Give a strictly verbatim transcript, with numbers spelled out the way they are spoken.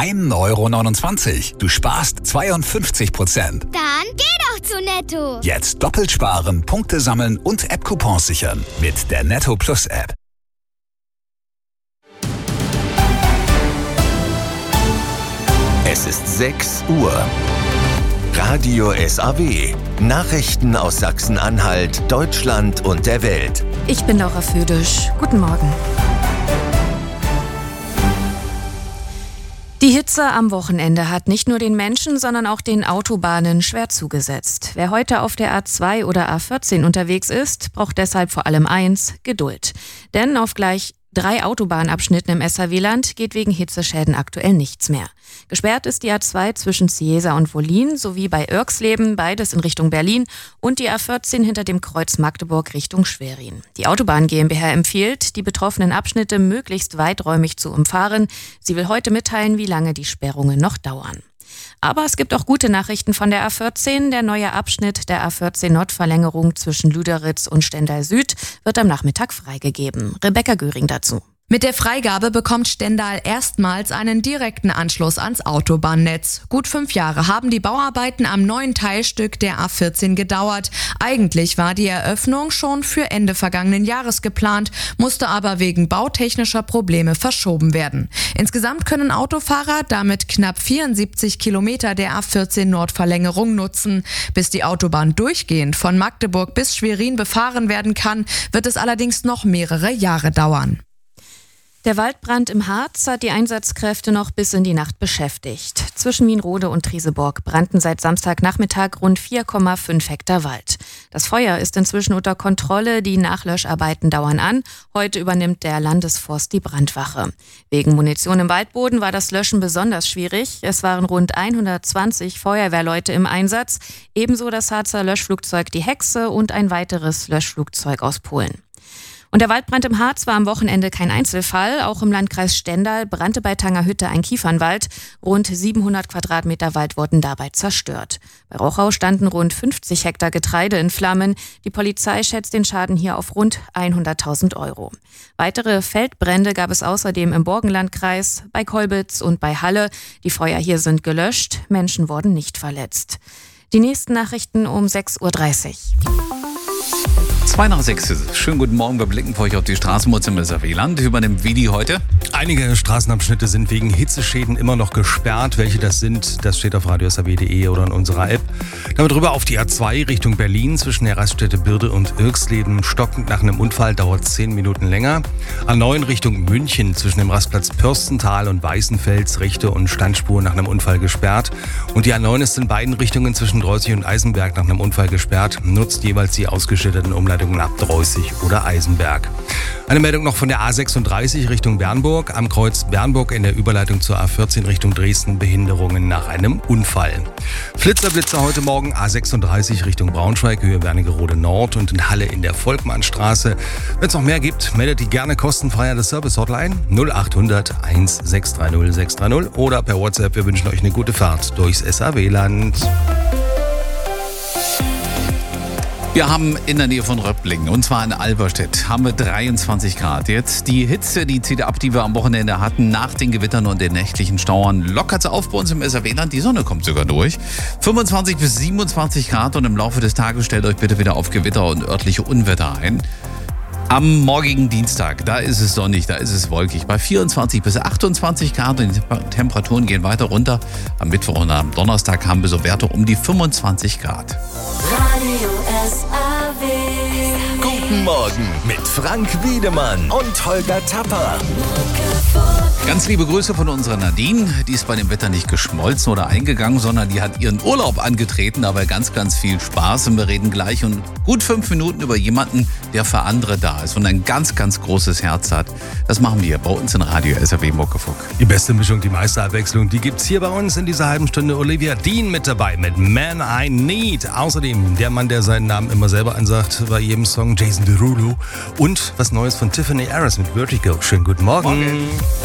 ein Euro neunundzwanzig. Du sparst zweiundfünfzig Prozent. Dann geh doch zu Netto. Jetzt doppelt sparen, Punkte sammeln und App-Coupons sichern. Mit der Netto Plus App. Es ist sechs Uhr. Radio S A W. Nachrichten aus Sachsen-Anhalt, Deutschland und der Welt. Ich bin Laura Födisch. Guten Morgen. Die Hitze am Wochenende hat nicht nur den Menschen, sondern auch den Autobahnen schwer zugesetzt. Wer heute auf der A zwei oder A vierzehn unterwegs ist, braucht deshalb vor allem eins: Geduld. Denn auf gleich drei Autobahnabschnitten im S H W-Land geht wegen Hitzeschäden aktuell nichts mehr. Gesperrt ist die A zwei zwischen Ciesa und Wollin sowie bei Irxleben, beides in Richtung Berlin, und die A vierzehn hinter dem Kreuz Magdeburg Richtung Schwerin. Die Autobahn GmbH empfiehlt, die betroffenen Abschnitte möglichst weiträumig zu umfahren. Sie will heute mitteilen, wie lange die Sperrungen noch dauern. Aber es gibt auch gute Nachrichten von der A vierzehn. Der neue Abschnitt der A vierzehn Nordverlängerung zwischen Lüderitz und Stendal Süd wird am Nachmittag freigegeben. Rebecca Göring dazu. Mit der Freigabe bekommt Stendal erstmals einen direkten Anschluss ans Autobahnnetz. Gut fünf Jahre haben die Bauarbeiten am neuen Teilstück der A vierzehn gedauert. Eigentlich war die Eröffnung schon für Ende vergangenen Jahres geplant, musste aber wegen bautechnischer Probleme verschoben werden. Insgesamt können Autofahrer damit knapp vierundsiebzig Kilometer der A vierzehn Nordverlängerung nutzen. Bis die Autobahn durchgehend von Magdeburg bis Schwerin befahren werden kann, wird es allerdings noch mehrere Jahre dauern. Der Waldbrand im Harz hat die Einsatzkräfte noch bis in die Nacht beschäftigt. Zwischen Wienrode und Trieseborg brannten seit Samstagnachmittag rund vier Komma fünf Hektar Wald. Das Feuer ist inzwischen unter Kontrolle, die Nachlöscharbeiten dauern an. Heute übernimmt der Landesforst die Brandwache. Wegen Munition im Waldboden war das Löschen besonders schwierig. Es waren rund hundertzwanzig Feuerwehrleute im Einsatz, ebenso das Harzer Löschflugzeug Die Hexe und ein weiteres Löschflugzeug aus Polen. Und der Waldbrand im Harz war am Wochenende kein Einzelfall. Auch im Landkreis Stendal brannte bei Tangerhütte ein Kiefernwald. Rund siebenhundert Quadratmeter Wald wurden dabei zerstört. Bei Rochau standen rund fünfzig Hektar Getreide in Flammen. Die Polizei schätzt den Schaden hier auf rund hunderttausend Euro. Weitere Feldbrände gab es außerdem im Borkenlandkreis, bei Kolbitz und bei Halle. Die Feuer hier sind gelöscht. Menschen wurden nicht verletzt. Die nächsten Nachrichten um sechs Uhr dreißig. Zwei nach sechs ist es. Schönen guten Morgen. Wir blicken für euch auf die Straßenmutze im S H W-Land. Übernimmt Vidi heute. Einige Straßenabschnitte sind wegen Hitzeschäden immer noch gesperrt. Welche das sind, das steht auf radio s h w punkt d e oder in unserer App. Damit rüber auf die A zwei Richtung Berlin zwischen der Raststätte Birde und Irxleben. Stockend nach einem Unfall dauert zehn Minuten länger. A neun Richtung München zwischen dem Rastplatz Pürstental und Weißenfels. Rechte und Standspur nach einem Unfall gesperrt. Und die A neun ist in beiden Richtungen zwischen Dreußig und Eisenberg nach einem Unfall gesperrt. Nutzt jeweils die ausgeschilderten Umleitungen ab Dreußig oder Eisenberg. Eine Meldung noch von der A sechsunddreißig Richtung Bernburg. Am Kreuz Bernburg in der Überleitung zur A vierzehn Richtung Dresden Behinderungen nach einem Unfall. Flitzerblitzer heute Morgen A sechsunddreißig Richtung Braunschweig, Höhe Wernigerode Nord und in Halle in der Volkmannstraße. Wenn es noch mehr gibt, meldet die gerne kostenfrei an der Service-Hotline null acht hundert eins sechs drei null sechs drei null oder per WhatsApp. Wir wünschen euch eine gute Fahrt durchs S H W-Land. Wir haben in der Nähe von Röpplingen, und zwar in Alberstedt, haben wir dreiundzwanzig Grad. Jetzt die Hitze, die zieht ab, die wir am Wochenende hatten. Nach den Gewittern und den nächtlichen Schauern lockert es auf bei uns im S H W-Land. Die Sonne kommt sogar durch. fünfundzwanzig bis siebenundzwanzig Grad und im Laufe des Tages stellt euch bitte wieder auf Gewitter und örtliche Unwetter ein. Am morgigen Dienstag, da ist es sonnig, da ist es wolkig. Bei vierundzwanzig bis achtundzwanzig Grad und die Temperaturen gehen weiter runter. Am Mittwoch und am Donnerstag haben wir so Werte um die fünfundzwanzig Grad. Radio S A W. Guten Morgen mit Frank Wiedemann und Holger Tapper. Ganz liebe Grüße von unserer Nadine. Die ist bei dem Wetter nicht geschmolzen oder eingegangen, sondern die hat ihren Urlaub angetreten, aber ganz, ganz viel Spaß. Und wir reden gleich in gut fünf Minuten über jemanden, der für andere da ist und ein ganz, ganz großes Herz hat. Das machen wir bei uns in Radio S H W Muckefuck. Die beste Mischung, die meiste Abwechslung, die gibt's hier bei uns in dieser halben Stunde. Olivia Dean mit dabei mit Man I Need. Außerdem der Mann, der seinen Namen immer selber ansagt bei jedem Song, Jason Derulo. Und was Neues von Tiffany Harris mit Vertigo. Schönen guten Morgen. Morgen.